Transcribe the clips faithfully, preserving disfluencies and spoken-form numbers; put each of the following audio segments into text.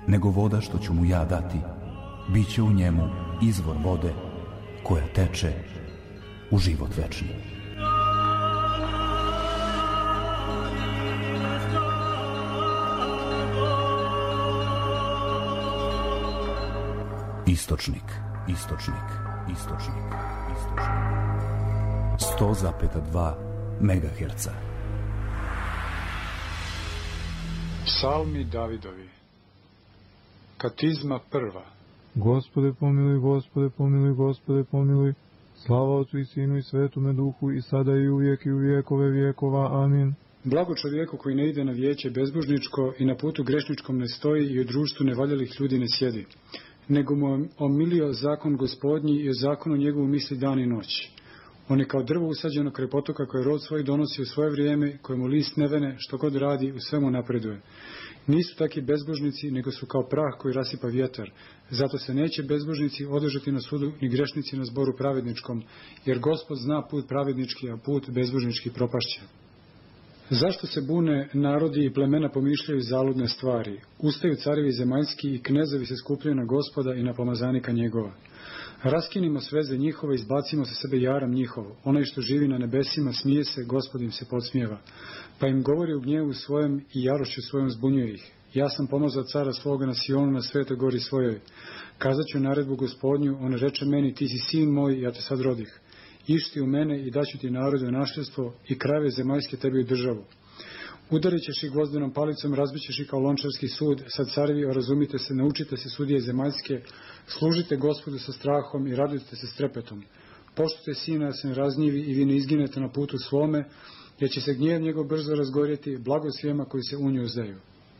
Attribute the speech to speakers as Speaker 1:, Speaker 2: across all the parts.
Speaker 1: nego voda što ću mu ja dati, bit će u njemu izvor vode koja teče u život večni. Istočnik, istočnik, istočnik, istočnik. sto zarez dva megaherca.
Speaker 2: Psalmi Davidovi. Katizma prva.
Speaker 3: Gospode pomiluj, Gospode pomiluj, Gospode pomiluj. Slava Otcu i Sinu i Svetome Duhu i sada i uvijek i u vijekove vijekova. Amin.
Speaker 2: Blago čovjeku koji ne ide na vijeće bezbožničko i na putu grešničkom ne stoji i u društvu nevaljalih ljudi ne sjedi, nego mu omilio zakon Gospodnji i o zakonu njegovu misli dan i noć. On je kao drvo usađeno kraj potoka koje rod svoj donosi u svoje vrijeme, kojemu list ne vene, što god radi, u svemu napreduje. Nisu taki bezbožnici, nego su kao prah koji rasipa vjetar. Zato se neće bezbožnici održati na sudu, ni grešnici na zboru pravedničkom, jer Gospod zna put pravednički, a put bezbožnički propašće. Zašto se bune narodi i plemena pomišljaju zaludne stvari? Ustaju carevi zemaljski i knezovi se skupljaju na Gospoda i na pomazanika njegova. Raskinimo sveze njihove, izbacimo sa sebe jaram njihov. Onaj što živi na nebesima smije se, Gospod im se podsmijeva. Pa im govori u gnjevu svojem i jarošću svojom zbunjuje ih. Ja sam pomazao cara svoga na Sionu, na svetoj gori svojoj. Kazat ću naredbu Gospodnju, on reče meni, ti si sin moj, ja te sad rodih. Išti u mene i daću ti narodu nasljedstvo i krajeve zemaljske tebi u državu. Udarit ćeš ih gvozdenom palicom, razbit ćeš ih kao lončarski sud. Sad carevi, razumite se, naučite se sudije zemaljske, služite Gospodu sa strahom i radujte se s trepetom. Poštujte sina da se ne razgnjevi i vi ne izginete na putu svome, jer će se gnjev njegov brzo razgorjeti, blago svijema koji se u nju uzdaju.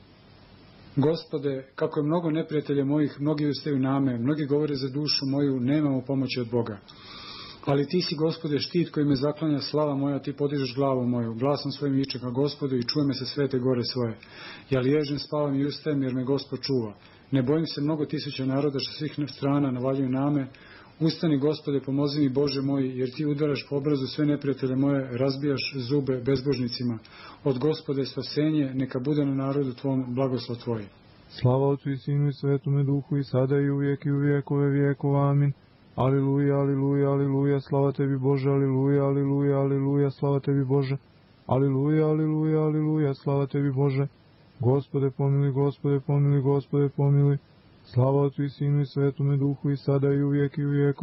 Speaker 2: Gospode, kako je mnogo neprijatelja mojih, mnogi ustaju name, mnogi govore za dušu moju, nemamo pomoći od Boga. Ali ti si, Gospode, štit koji me zaklanja, slava moja, ti podižeš glavu moju, glasom svojim viče ka Gospodu i čuje me sa svete gore svoje. Ja liježem, spavam i ustajem jer me Gospod čuva. Ne bojim se mnogo tisuća naroda što svih strana navaljuju name. Ustani, Gospode, pomozi mi, Bože moj, jer ti udaraš po obrazu sve neprijatelje moje, razbijaš zube bezbožnicima. Od Gospode spasenje, neka bude na narodu tvom blagoslov tvoj.
Speaker 3: Slava Otcu i Sinu i Svetome Duhu i sada i uvijek i u vijekove vijekova. Amin. Aliluja, aliluja, aliluja, slava tebi Bože, aliluja, aliluja, aliluja, slava tebi Bože. Aliluja, aliluja, aliluja, slava tebi Bože. Gospode pomiluj, Gospode pomiluj, Gospode pomiluj. Slava Otcu i Sinu i Svetome Duhu i sada i uvijek i u vijekove.